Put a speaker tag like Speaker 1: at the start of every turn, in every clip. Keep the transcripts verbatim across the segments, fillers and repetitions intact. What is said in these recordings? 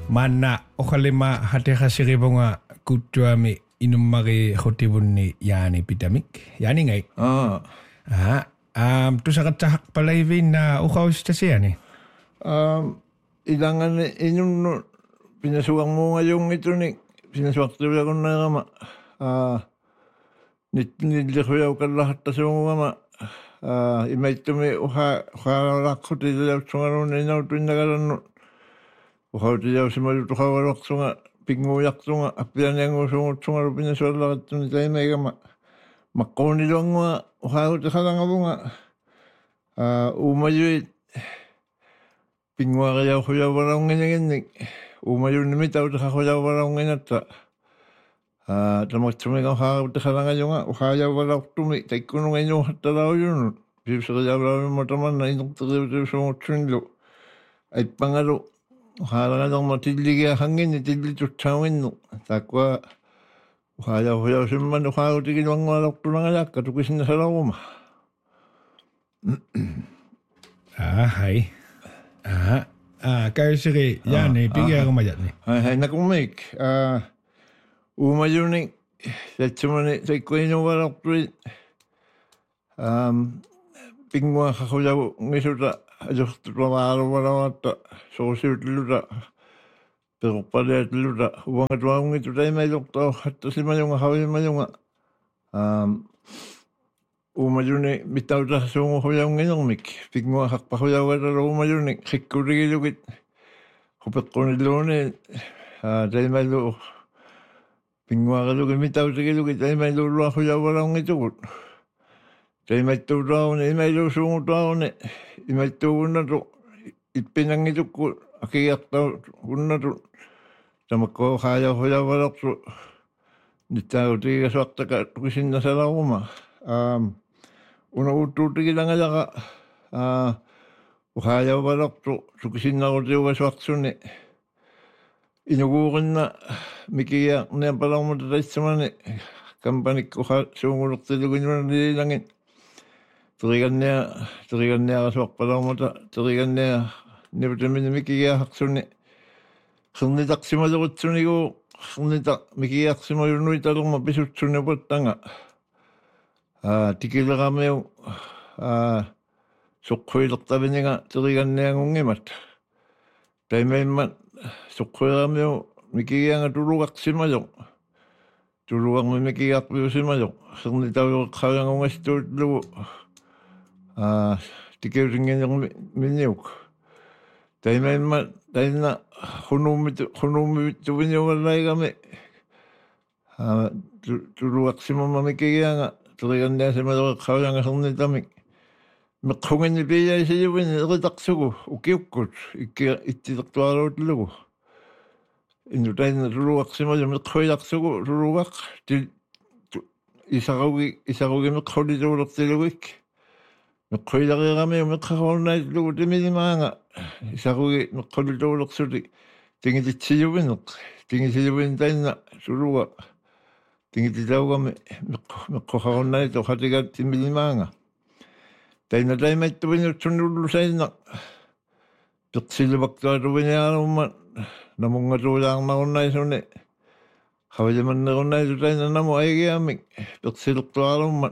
Speaker 1: Mana okalema hate hasiribonga kutuami inummari hotibunni yaani pitamik. Yaani ngai.
Speaker 2: Ah.
Speaker 1: Ah, um, tu sangat cahak palaivin na ukaus tasiani.
Speaker 2: Um, ilangan inun no pinasuang mo ngayong ito ni pinasuak tayo ko na kama. Ah, nit nilikuyaw ka lahat ta sa mga ah imay tumi uha uha rakho tayo sungaron na inaw tuwing nagalan uha tayo si maluto kawarak sunga pinguyak sunga apian yang usungot sungaron pinasuak lahat tuni tayo may kama makoni lang nga uha tayo ka lang nga ah umayuit pingwa kaya kuya barang ganyan umayo nimit tayo tayo kuya barang ganyan ta ah tamak tumi ka uha tayo lang nga uha tayo barang tumi tayo kuno ngayon hatta daw yun bisa kaya barang mo taman na inong tayo tayo sa mga tsunlo ay pangalo uha lang nga matili kaya hangin itili tutawin no takwa uha tayo kuya siman uha tayo tayo lang nga lakto lang nga katukisin na sa lawom
Speaker 1: Ah, hai. Ah, ah, kayo sige, yan eh, bigyan ako mayat ni.
Speaker 2: Ay, ay, nakumik. Ah, umayo ni, sa tsumani, sa ikuin yung warak tuwit. Um, pingwa kakulaw, ngisuta, adok tuwamaro warawata, sosiyo tiluta, pero pala tiluta, uwang at wang ito tayo may doktor, at si mayunga, hawin mayunga. Um, umayo ni, bitaw ta sa sungo kulaw ngayon, mik. Pingwa kakpakulaw at umayo ni, kikurigilugit. Kupit ko nilo ni, tayo may lo, pingwa ka lugit, bitaw sa kilugit, tayo may lo luwa kulaw warang ito. Tayo may tuwa ni, may lo sungo tuwa ni, may tuwa na to, ipinang ito ko, akiyak tao, una to, sa mako kaya kulaw warang to, nitaw tiga swakta ka, tukisin na sa lawoma. Um, una ututi lang nga ka, ah, ukaya warang to, tukisin na ko tiyo ka swakta ni, inugukin na, mikiyak na yan palang mo tatay sa mani, kampanik ko ka, sungulok tilugin mo na nililangin. Turigan niya, turigan niya kaswak palang mo ta, turigan niya, nipatamin na mikiyak so ni, kunitak si malukot so ni ko, kunitak, mikiyak si malunoy talong mapisot so ni patanga. Ah, tikila kami yung, ah, sukhoy laktabi niya nga, turigan niya ng ngimat. Tayo may man, sukhoy kami yung, mikiyak nga tulugak si malong. Tulugak mo mikiyak mo si malong. Kunitak yung kaya ng ngastor lugo. Ah, tikir ringin yung minyuk. Tayo may man, tayo na, hunumit, hunumit, tuwin yung walay kami. Ah, tulugak si mama mikiyak nga. Turigan niya si malong kaya nga kunitamik. Makungin ni Pia sa iyo, initak sugo, ukiukot, ititak tuwaraw lugo. Inutay na tulugak si malong, makoyak sugo, tulugak, isakawig, isakawig makawid tulog tilugik. Makoyak kami, makakawal na lugo, timili mga, isakawig, makawid tulog suri. Tingin ti siyo winok, tingin siyo wintay na, tulugak. Tingin ti daw kami, makakawal na ito, katigat timili mga. Tayo na tayo may tuwin yung sunulul sa ina. Tuksilibak tayo tuwin niya naman. Namong nga tulang maunay suni. Kawali man na kunay tayo na namo ay kiyamik. Tuksilok tayo naman.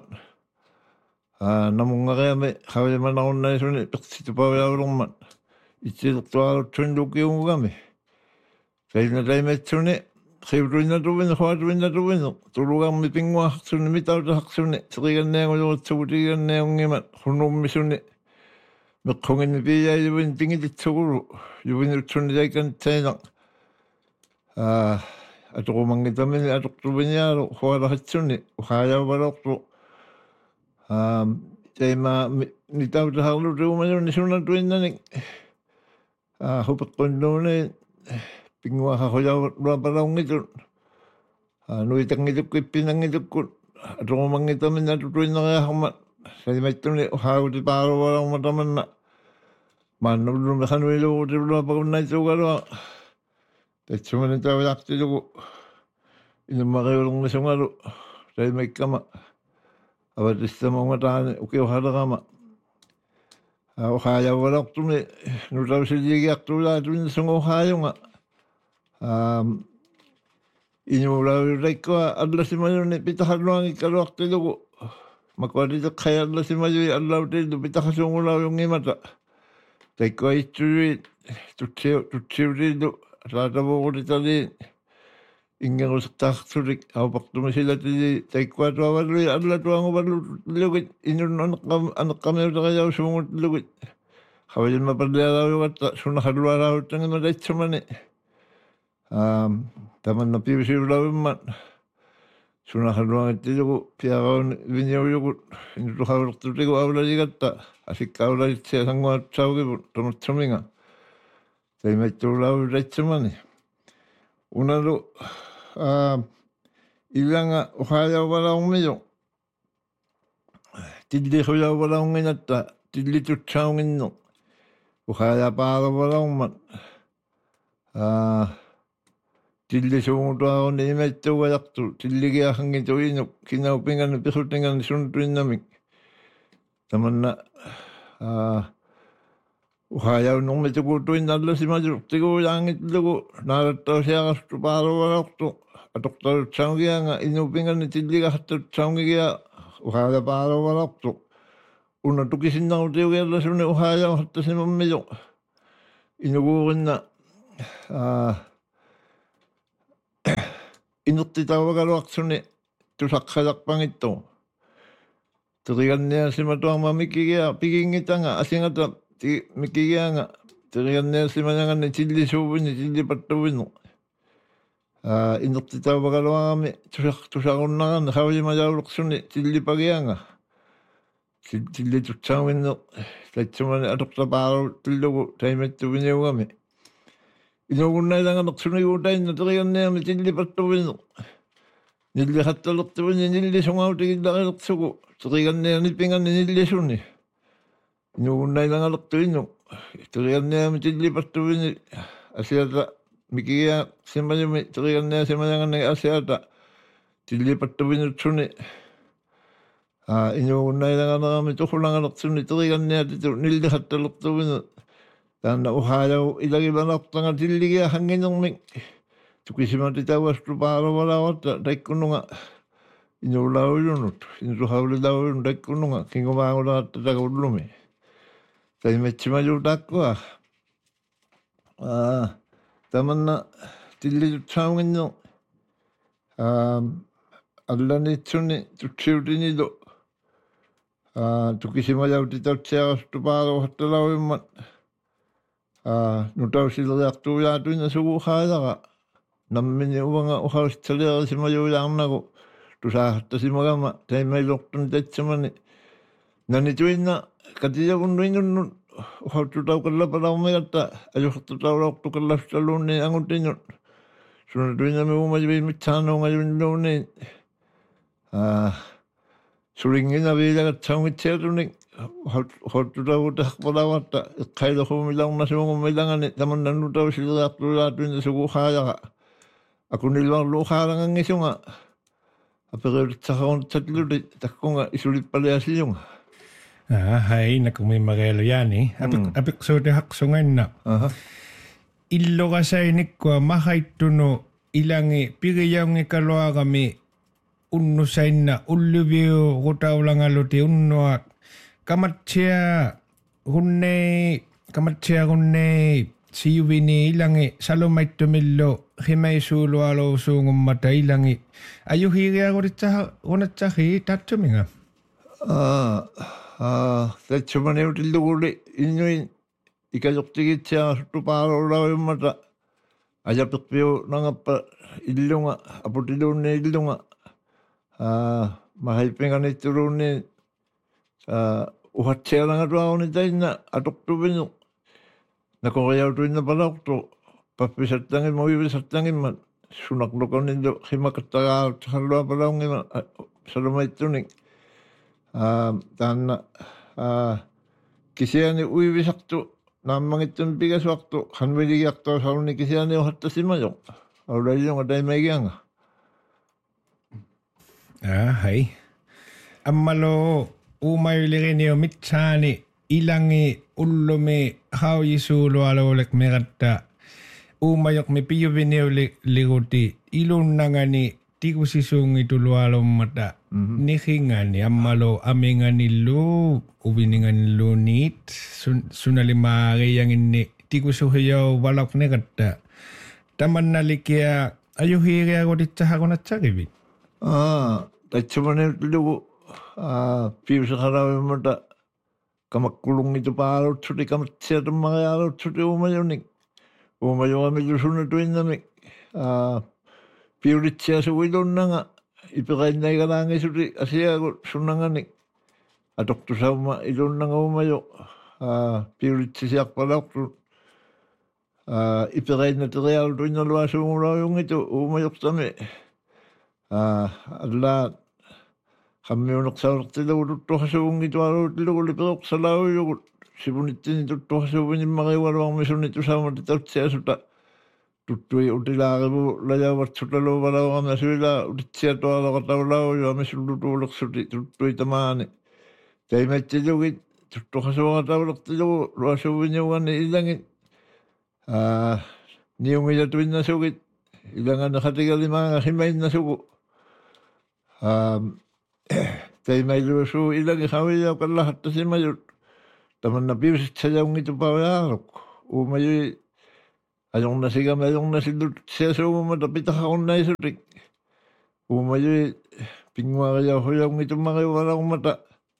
Speaker 2: Namong nga kiyamik. Kawali man na kunay suni. Tuksilok tayo naman. Itsilok tayo tundok yung kami. Tayo na tayo may suni. Kaiburin na tuwin, kawatuwin na tuwin. Tulugang may pingwa haksuni, may tawad haksuni. Tirigan na yung ulo, tirigan na yung iman. Hunong misuni. Makungin na piya, yun tingin di tsuro. Yun yung tsuni day kan tayo. Ato ko mangitamin, ato ko tuwin niya, kawara haksuni. Ukaya warok to. Tayo ma, may tawad haklo, tuwin na yung nisunan tuwin na ning. Hupat kondo na yun. Pingwa kakulaw na parang ito. Ano itang ito ko, pinang ito ko. At kung mangitamin na tutuin na kaya kamat. Sa lima ito ni, uhaw di paro walang mataman na. Manulong na kanuilo ko, di ba pag na ito karo. At sumanin tayo lakti ito ko. Inumakayulong na sungaro. Sa lima ikama. Abat ista mga matahan, okay, uhara kama. Uhaya walang ito ni, nutaw si Ligiak tula, ito ni sungo uhayo nga. Um, Inulawi reikkoa allasimayuni pitahalluangi kaluaqtilugu makuarita kai allasimayui allautilu pitahasungulauyungimata reikkoa ittui tutsiu tutsiurilu raatavuuritali ingerusaktahturik aupaqtumisilatili reikkoa tuavalui allatuanguvallutilugit inun anqam anqamiutaqajausunguttilugit hawajilma pallialauyugatta sunahalluarautangima reitsamani Um, tamanna piusiulauimmat sunahalluangittilugu piaqaun vinyauyugut inutuhaulurtutigu aulaligatta asikkaulaitsia sanguatsaugivu tamatsaminga taimaittuulauvi reitsamani unalu uh, ilanga uhaajauvalaumiyo tillihuyauvalauнгinatta tillitutsaunginno uhaajapaaluvalaumat uh, tilli suungutuaon imettuugajartu tilligiahangituinuk kinaupingani pisutingani suntuinnamik tamanna uhajaunnumitukutuinnallasimajuruktiguujaangitlugu naarattausiaqastu paaluvalaqtu atoqtarutsaungianga inupingani tilligahattarutsaungigia uhajapaaluvalaqtu unnatukisinnautiugiallasuni uhajauhattasimammijo inuguurinna inuttitauagaluaqsuni tusaqqalaqpangittu teriganniasimatuarma mikkigia pikingitanga asingata mikkigianga teriganniasimanangani tillisuuvini tillipattuvinnu uh, inuttitauagaluarami tusaq tusaqunnaranna havimajauluqsuni tillipagianga tillitutsauginnu tatsamani atoqtapaaru tillugu taimattuviniugami inugunnailanganeqsuniguutainna teriganniami tillipattuvinnu nillihattallertuvini nillisungautigillarilersugu terigannianipingani nillisuni inugunnailangalertuinnu teriganniami tillipattuvini asiata mikigia simayumi terigannia simayangannagi asiata tillipattuvinutsuni uh, inugunnailanganerami tuhulangalertsuni teriganniatitu nillihattallertuvinu taanna uhajau ilagivanartanga tilligia hanginermik tukisimantitauastu paaluvalavatta taikkunnunga inulaujunut inutuhaulilauujun taikkunnunga kingumaangularatta takullumi taimatsimajuutakkua uh, tamanna tillitutsaunginnu uh, allanitsuni tutsiutinilu uh, tukisimajautitautsiaqastu paaluvattalauimmat Uh, nutausileriartuujaatuinna suguhaalaqa nammini uvanga uhaustaliarisimajuujaarnagu tusaahattasimagama taimailortuni tatsamani nanituinna katijakunnuinunnut uhaututauqallapalaumigatta ajuhartutaulortuqallastalluunni angutinnut sunatuinami umajuvimitsaanungajuinnuunniin uh, suringina viilagatsaumitsiatunik hottutavuutahpalavatta iqqailerhumilarnasuungumilangani tamannannutausileriartuujaatuinna suguhaajaqa akunilvarluuhaalangangisunga aperiulitsaqarunitsatiluti takkunga isulippaliasiunga
Speaker 1: ah hai nakumimareelujani apik apiksuutihaqsunganna aha illogasainikua mahaittunu ilangi pigiyaungikaluagami unnusainna ulluviu rutaulangaluti unnuaq kamatsia hunne kamatsia hunne siuvini ilangi salumaittumillu himaisuulualuusuungummata ilangi ajuhiiriaguritsaha runatsahi tatsuminga
Speaker 2: ah ah tatsumaniutilluguli innuin ikajortigitsiaartu paaluulauimmata ajapikpiu nangappa illunga aputiluunni illunga ah mahaipinganitturuunni uh, uhatsialangatuaunitainna atoqtuvinu nakoriautuinna palaqtu pappisattangin muivisattangimmat sunaqluqanillu himakattagaarutahallua palaungima salumaittunik uh, taanna uh, kisiani uivisaqtu naammangittun pigasuaqtu hanviligiaqtuasaunni kisiani uhattasimajo aulaillunga taimaigianga
Speaker 1: ah hai ammalo umayulirinio mitsaani ilangi ullumi haujisuulualuulek meratta umayok me piyo vineo ligoti ilun nangani tiku sisungi tulualo mata nihingani amalo amingani lu ubiningani lu nit sunalimare yang ini tiku suhiyo walok negata taman nalikia ayuhiri ako ditsaha ko na tsakibit.
Speaker 2: Ah, tatsumanin tulugo ah piyo sa karawi mata kamakkulung itu paarot suti kamatsia tumakayarot suti umayonik. Umayo kami lusunod tuwin namin. Ah, piuritsia sa wilon na nga. Ipikain na ikalangay suti asya ko sunanganik. Atok to sa uma ilon na nga umayo. Ah, piuritsia siya palak. Ah, ipikain na tiriyal tuwin na luwa sa umurayong ito. Umayok sami. Ah, adla kami unak sa unak tila ututo sa ung ito alo tila ulipirok sa lao yung sibunitin ito to sa unin makiwalawang misunit sa matitaw siya suta tutuwi utilaki mo layawat suta lo walawang na sila ulit siya to alo kataw lao yung misulutulok suti tutuwi tamani kaya may tilawit tuto ka sa mga tawalak tila lo sa unin na ilangin ah niyong ilatuin na sugit ilangan nakatigal lima nga himayin na sugo um kaya may luso ilang ikawiyaw ka lahat na si Mayot. Taman na piwis sayang ito pa yarok. O mayoy, ayong na siya, mayong na silot siya sa umatapit akong na isurik. O mayoy, pingwa kaya huyang ito mga walang mata.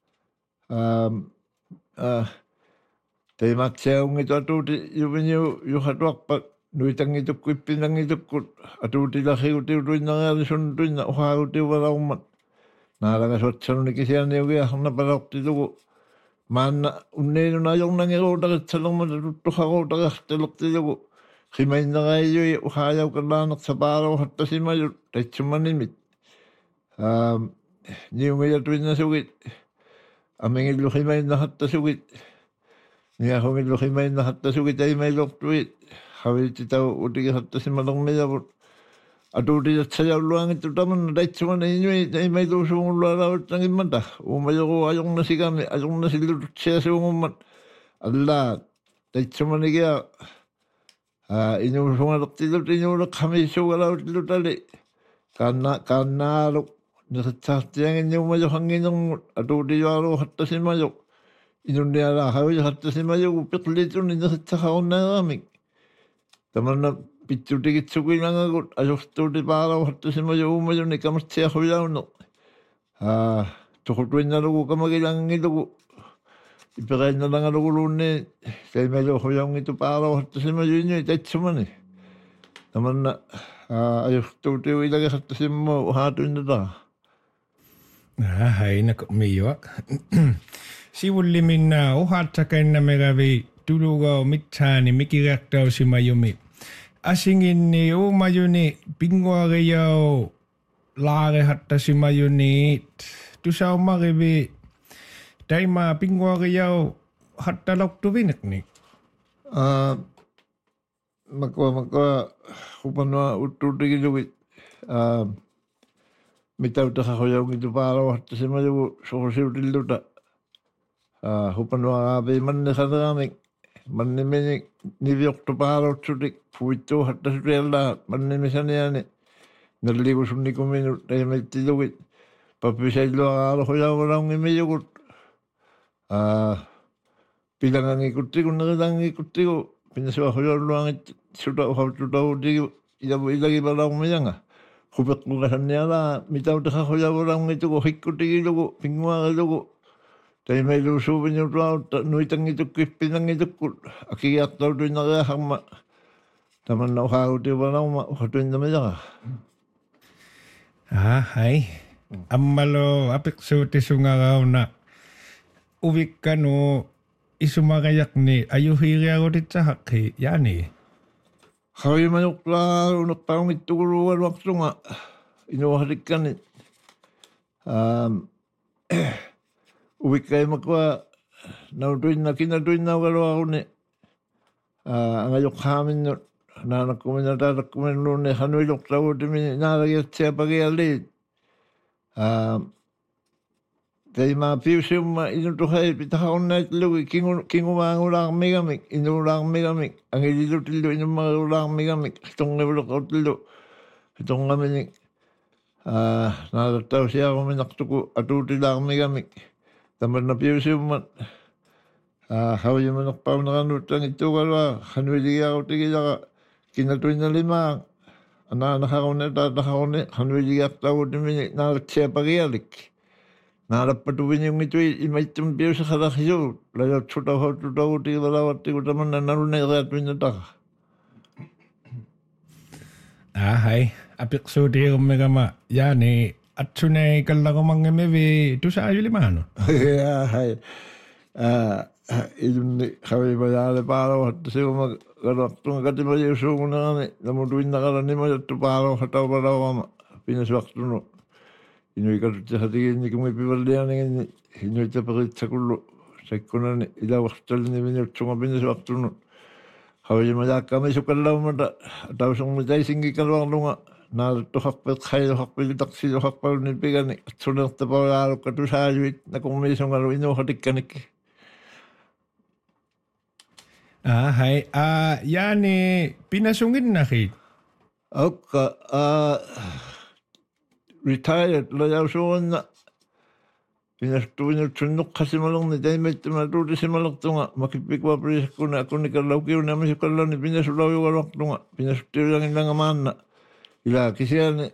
Speaker 2: Um, ah, kaya maksayang ito atuti, yung inyo, yung hatwak pa, nuitang ito ko, pinang ito ko, atuti laki ko, tiwin na nga, sunduin na, uha ko, tiwala umat. Nalaga sotsan ni kisiya niyo kaya na palak tito ko. Mana unne na yung nangiro dagat sa lang matutuha ko dagat tilok tito ko. Kimay na kayo uhayaw ka lanak sa paraw hatta si Mayot. Tayo manimit. Um, niyo ngayon tuwin na sugit. Aming ilo kimay na hatta sugit. Niya kong ilo kimay na hatta sugit ay may lok tuwit. Hawil titaw uti ka hatta si Malang Mayabot. Aduh dia saya luang itu taman dah cuma ini ini mai tu semua luar tangin mata. Umay ko ayong nasi kami ayong nasi lu saya semua mat. Allah dah cuma ni kaya. Ah ini semua dokter itu ini orang kami semua laut itu tadi. Karena karena lu nasihat yang ini umay hangin yang aduh dia lu hatta si majuk. Ini dia lah hawi hatta si majuk pikir itu ni nasihat kawan nami. Taman Pichu tikit suki lang ako. Ayos to di paraw hatta si mayo umayo ni kamatsiya ko yaw no. Ah, tukutuin na lugo ka magilang ilugo. Ipakain na lang ang lugo ni. Kaya mayo ko yaw ito paraw hatta si mayo inyo. Itay suman eh. Naman na, ayos to di ilag hatta si mo hatuin na ta.
Speaker 1: Ah, hay na kumiyak. Si Wulimin na uhat sa kain na megabi tulugaw mitani mikirak daw si Mayumi. Asingin ni o mayuni pingwa kayaw lare hatta si mayuni tu sa umakibi day ma pingwa kayaw hatta lok tu binak ni.
Speaker 2: Ah, makwa makwa kupanwa ututi kiluwit. Ah, mitaw ta kayaw gitu paraw hatta si mayo sosi utilu ta. Ah, kupanwa abe man na kanamik. Manimini niviyok to paraw tutik. Puito hatta suela manimisan yani. Naligo sunni kuminu tayo may tilawit. Papisay lo ang alo kuya walang imiyokot. Ah, pilang ang ikuti ko nakitang ikuti ko. Pinaswa kuya lo ang suda uhaw suda udi ilabu ilagi balang mayanga. Kubek ko kasan niya la mitaw taka kuya walang ito ko hikuti ilo ko pingwa ilo ko. Tayo may lusubin yung tao nuitang ito kipinang ito ko. Akiyak daw doon nakahama. Taman na uhaw di ba na uhatuin naman yan.
Speaker 1: Ah, hay. Amalo apik suti sungaraw na uwik ka no isumakayak ni ayuhiri ako dit sa haki. Yan eh.
Speaker 2: Kaya manok la unak taong ituluan waktu nga. Inuharik ka ni. Um, uwik kayo makwa nautuin na kinatuin na wala ako ni. Uh, ang ayok kamin no. Nanak ko man natatak ko man noon eh, hanulok tao di min nalagyan siya pag-ialit. Tei mā piusiuma inu tuhai pitaha onna itilugi kingu kingu maa ngurang megamik inu urang megamik angi lilu tilu inu maa urang megamik hitonga velo kau tilu hitonga minik nāra tau siya ko minak tuku atu tilang megamik tamar na piusiuma hau yu manak pau nakanutang itu kalwa hanui liya kau tiki jaka kinatuin na lima ana nakakaune ta nakakaune hanui liya tau timini nāra tia pagialik nāra patuwin yung ito imaitim piyo sa karakyo. Laya tsutaw tsutaw ti balawat ti kutaman na narunay katwin na taka.
Speaker 1: Ah, hai. Apik so ti kumegama. Yani, at sunay kalago mangemevi. Ito sa ayo limano.
Speaker 2: Ya, hai. Ah, idun ni kami bayale paro at siya magkaraktung katiba yung sungo na kami. Namutuin na karani mo at paro hataw paro kama. Pinaswakto no. Inui katutsa hatigin ni kumi pivaldianin ni inui taparitsa kullu sekkunan ila waqtalni minutsunga pinaswaqtunut hawaji majakami sukallamata tausung mitaisingi kalwanglunga naaltu haqpet khaylu haqpet taksilu haqpal ni pigani atsunan tapawalo katusajuit na kumisungalu inu hatikkanik.
Speaker 1: Ah, hai. Ah, yani pinasungin na kit.
Speaker 2: Akka ah retired layaw suwan na pinastuin tunok kasi malong ni dahil may tumatuli si malak tunga makipikwa priya ko na ako ni kalaw kiyo namin si kalaw ni pinasulaw yung walak tunga pinastiro lang ilang aman na ila kasi yan